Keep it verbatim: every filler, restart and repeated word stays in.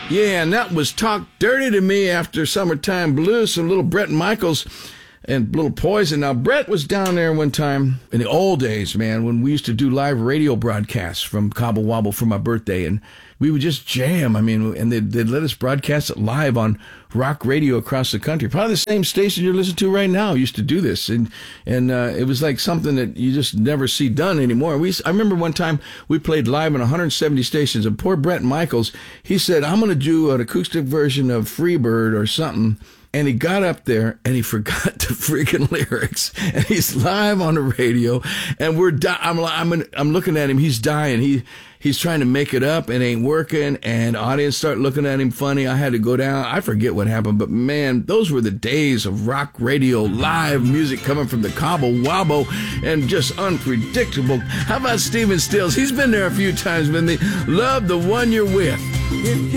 Yeah, and that was Talk Dirty to Me after Summertime Blues, some little Bret Michaels and little Poison. Now, Bret was down there one time in the old days, man, when we used to do live radio broadcasts from Cobble Wobble for my birthday, and we would just jam. I mean, and they'd, they'd let us broadcast it live on rock radio across the country. Probably the same station you're listening to right now used to do this, and and uh, it was like something that you just never see done anymore. We I remember one time we played live on one hundred seventy stations, and poor Bret Michaels, he said, I'm going to do an acoustic version of Freebird or something. And he got up there and he forgot the freaking lyrics. And he's live on the radio, and we're di- I'm I'm I'm looking at him. He's dying. He he's trying to make it up and ain't working. And audience start looking at him funny. I had to go down. I forget what happened, but man, those were the days of rock radio, live music coming from the Cobble Wobble, and just unpredictable. How about Stephen Stills? He's been there a few times, but they love the one you're with. If